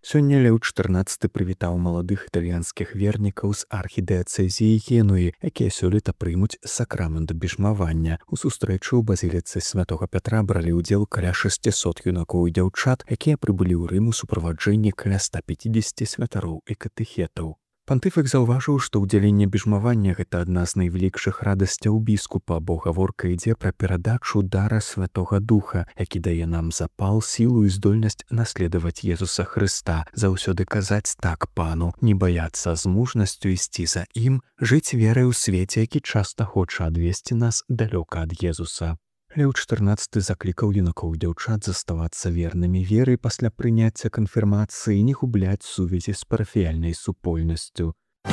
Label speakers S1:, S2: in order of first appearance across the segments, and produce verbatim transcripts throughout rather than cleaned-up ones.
S1: Сёння Леў чатырнаццаты прывітаў маладых італьянскіх вернікаў з архідыяцэзіі Генуі, якія сёлета прымуць сакрамент біжмавання. У сустрэчы ў базіліцы святога Пятра бралі ўдзел каля шасцісот юнакоў і дзяўчат, якія прыбылі ў Рым у суправаджэнні каля ста пяцідзесяці святароў і катэхетаў. Пантыфік заўважыў, што ўдзяленне біжмавання – гэта адна з найвялікшых радасцяў біскупа, бо гаворка ідзе пра перадачу дара Святога Духа, які дае нам запал, сілу і здольнасць наследаваць Езуса Хрыста, заўсёды казаць так пану, не баяцца з мужнасцю ісці за ім, жыць верай у свеце, які часта хоча адвесці нас далёка ад Езуса. Леў чатырнаццаты заклікаў юнакоў і дзяўчат заставацца вернымі веры пасля прыняцця канфірмацыі і не губляць сувязі з парафіяльнай супольнасцю.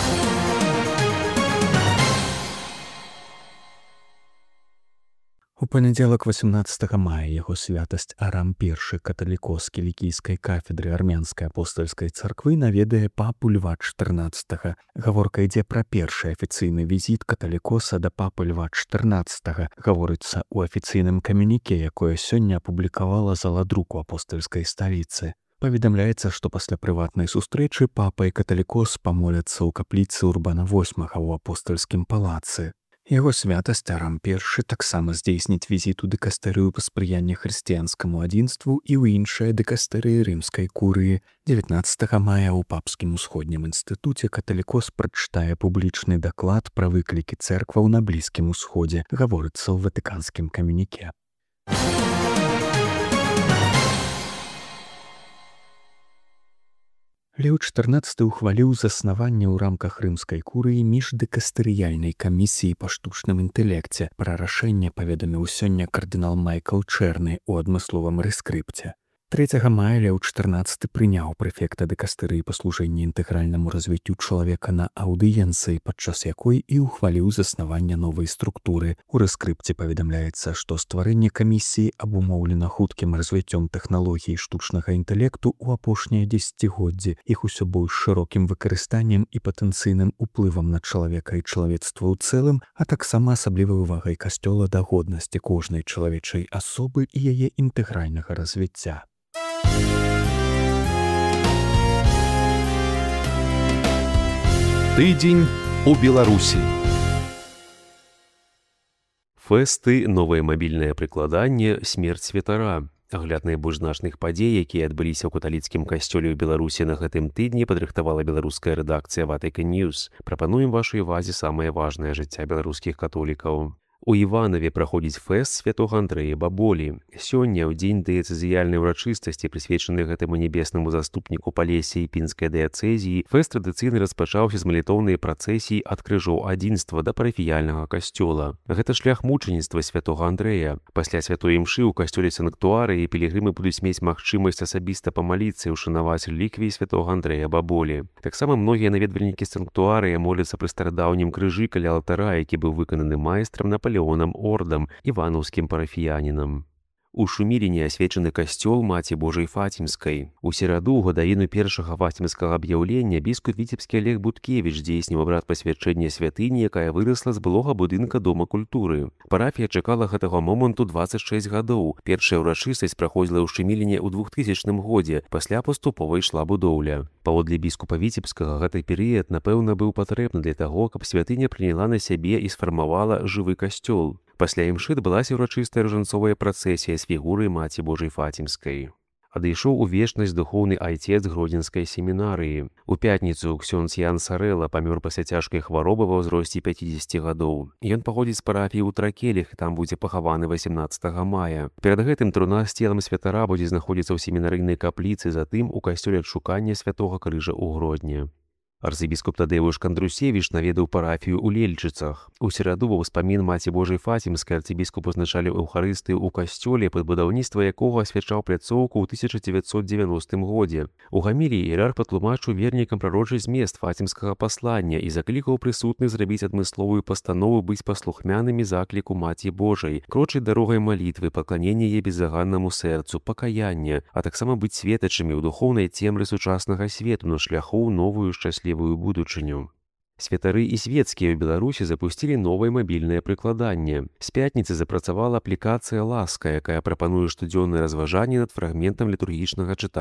S1: У панядзелак васямнаццатага мая яго святасць Арам першы каталікос кілікійскай кафедры армянскай апостальскай царквы наведае папу Льва чатырнаццатага. Гаворка ідзе пра першы афіцыйны візіт каталікоса да папы Льва чатырнаццатага. Гаворыцца ў афіцыйным камюніке, якое сёння апублікавала зала друку апостальскай сталіцы. Паведамляецца, што пасля прыватнай сустрэчы папа і каталікос памоляцца ў капліцы Урбана восьмага ў апостальскім палацы. Яго святасць Арам першы таксама здзейсніць візіт у дыкастэрыю па спрыянні хрысціянскаму адзінству і ў іншыя дыкастэрыі рымскай курыі. дзевятнаццатага мая ў папскім усходнім інстытуце каталікос прачытае публічны даклад пра выклікі цэркваў на Блізкім усходзе, гаворыцца ў ватыканскім камюніке. Леў чатырнаццаты ўхваліў заснаванне ў рамках рымскай курыі міждыкастэрыяльнай камісіі па штучным інтэлекце. Пра рашэнне паведаміў сёння кардынал Майкл Чэрны ў адмысловым рэскрыпце. трэцяга мая Леў чатырнаццаты прыняў прэфекта дыкастэрыі па служэнні інтэгральнаму развіццю чалавека на аўдыенцыі, падчас якой і ўхваліў заснаванне новай структуры. У рэскрыпце паведамляецца, што стварэнне камісіі абумоўлена хуткім развіццём тэхналогій штучнага інтэлекту ў апошнія дзесяцігоддзі, іх усё больш шырокім выкарыстаннем і патэнцыйным уплывам на чалавека і чалавецтва ў цэлым, а таксама асаблівай увагай касцёла да годнасці кожнай чалавечай асобы і яе інтэгральнага развіцця.
S2: Тыдзень у Беларусі. Фэсты, новае мабільнае прыкладанне, смерць святара. Агляд найбольш значных падзей, якія адбыліся ў каталіцкім касцёле ў Беларусі на гэтым тыдні, падрыхтавала беларуская рэдакцыя Vatican News. Прапануем вашай увазе самае важнае жыцця беларускіх католікаў. У Іванове праходзіць фэст святога Андрэя Баболі. Сёння, ў дзень дыяцэзіяльнай урачыстасці, прысвечаны гэтаму небеснаму заступніку Палесе і пінскай дыяцэзіі, фэст традыцыйна распачаўся з малітоўнай працэсіі ад крыжоў адзінства да парафіяльнага касцёла. Гэта шлях мучаніцтва святога Андрэя. Пасля святой імшы ў касцёле санктуарыі пілігрымы будуць мець магчымасць асабіста памаліцца і ўшанаваць рэліквіі святога Андрэя Баболі. Таксама многія наведвальнікі санктуарыя моляцца пры старадаўнім крыжы каля алтара, які быў выкананы майстрам на Леонам Ордам, іванаўскім парафіянінам. У Шуміліне асвечаны касцёл Маці Божай Фацімскай. У сераду, ў гадавіну першага фацімскага аб'яўлення, біскуп віцебскі Олег Буткевіч здзейсніў абрад пасвячэння святыні, якая вырасла з былога будынка Дома культуры. Парафія чакала гэтага моманту дваццаць шэсць гадоў. Першая ўрачыстасць праходзіла ў Шуміліне ў двухтысячным годзе, пасля паступова ішла будоўля. Паводле біскупа віцебскага, гэты перыяд, напэўна, быў патрэбны для таго, каб святыня прыняла на сябе і сфармавала жывы касцёл. Пасля імшы адбылася ўрачыстая ружанцовая працэсія з фігурай Маці Божай Фацімскай. Адышоў у вечнасць духоўны айцец гродзенскай семінарыі. У пятніцу ксёндз Ян Сарэла памёр пасля цяжкай хваробы ва ўзросце пяцідзесяці гадоў. Ён паходзіць з парафіі ў Тракелях, там будзе пахаваны васямнаццатага мая. Перад гэтым труна з целам святара будзе знаходзіцца ў семінарыйнай капліцы, затым у касцёле адшукання святога крыжа ў Гродні. Арцыбіскуп Тадеуш Кандрусевіч наведаў парафію ў Лельчыцах. У сераду ва ўспамін Маці Божай Фацімскай арцыбіскуп узначалі эўхарыстыю ў касцёле, пад будаўніцтва якога асвячаў пляцоўку ў тысяча дзевяцьсот дзевяностым годзе. У гаміліі іерарх патлумачыў вернікам прарочы змест фацімскага паслання і заклікаў прысутных зрабіць адмысловую пастанову быць паслухмянымі закліку Маці Божай, крочыць дарогай малітвы, пакланення яе беззаганнаму сэрцу, пакаяння, а таксама быць светачамі ў духоўнай цемры сучаснага свету на шляху ў новую шчаслівую будучыню. Святары і свецкія ў Беларусі запусцілі новае мабільнае прыкладанне. З пятніцы запрацавала аплікацыя «Ласка», якая прапануе штодзённае разважанне над фрагментам літургічнага чытання